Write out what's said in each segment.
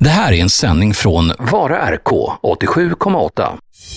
Det här är en sändning från Vara RK 87,8.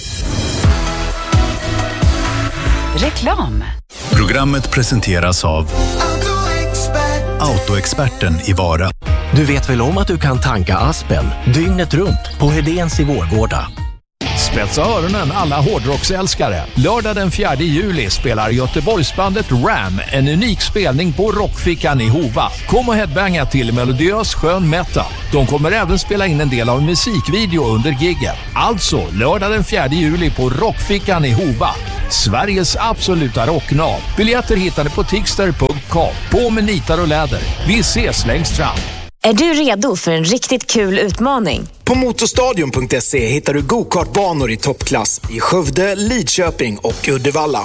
Reklam. Programmet presenteras av Autoexperten i Vara. Du vet väl om att du kan tanka Aspen dygnet runt på Hedéns i Vårgårda? Spetsa öronen alla hårdrocksälskare. Lördag den 4 juli spelar Göteborgsbandet Ram en unik spelning på Rockfickan i Hova. Kom och headbanga till melodiös skön metal. De kommer även spela in en del av musikvideo under giggen. Alltså lördag den 4 juli på Rockfickan i Hova. Sveriges absoluta rocknav. Biljetter hittar du på tixter.com. På med nitar och läder. Vi ses längst fram. Är du redo för en riktigt kul utmaning? På motorstadion.se hittar du go-kartbanor i toppklass i Skövde, Lidköping och Uddevalla.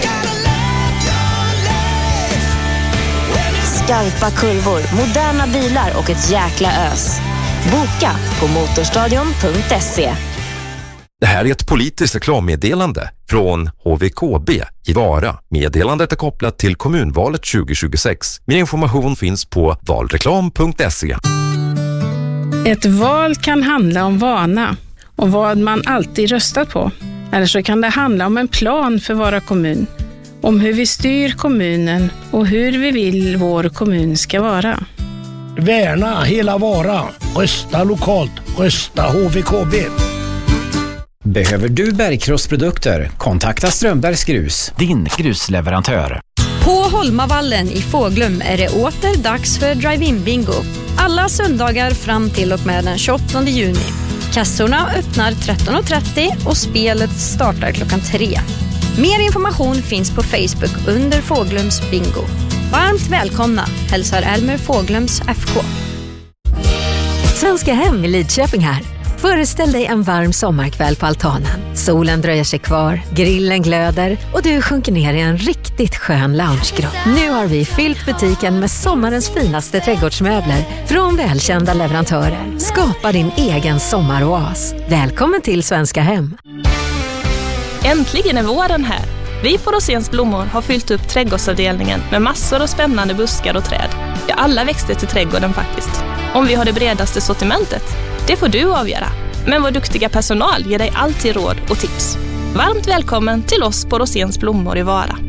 Skarpa kurvor, moderna bilar och ett jäkla ös. Boka på motorstadion.se. Det här är ett politiskt reklammeddelande från HVKB i Vara. Meddelandet är kopplat till kommunvalet 2026. Mer information finns på valreklam.se. Ett val kan handla om vana och vad man alltid röstat på. Eller så kan det handla om en plan för Vara kommun. Om hur vi styr kommunen och hur vi vill vår kommun ska vara. Värna hela Vara. Rösta lokalt. Rösta HVKB. Behöver du bergkrossprodukter? Kontakta Strömbergs Grus, din grusleverantör. På Holmavallen i Fåglum är det åter dags för drive-in bingo. Alla söndagar fram till och med den 28 juni. Kassorna öppnar 13.30 och spelet startar klockan 3. Mer information finns på Facebook under Fåglums bingo. Varmt välkomna, hälsar Elmer Fåglums FK. Svenska Hem i Lidköping här. Föreställ dig en varm sommarkväll på altanen. Solen dröjer sig kvar, grillen glöder och du sjunker ner i en riktigt skön loungegrott. Nu har vi fyllt butiken med sommarens finaste trädgårdsmöbler från välkända leverantörer. Skapa din egen sommaroas. Välkommen till Svenska Hem. Äntligen är våren här. Vi på Roséns blommor har fyllt upp trädgårdsavdelningen med massor av spännande buskar och träd. Ja, alla växter till trädgården faktiskt. Om vi har det bredaste sortimentet, det får du avgöra. Men vår duktiga personal ger dig alltid råd och tips. Varmt välkommen till oss på Roséns blommor i Vara.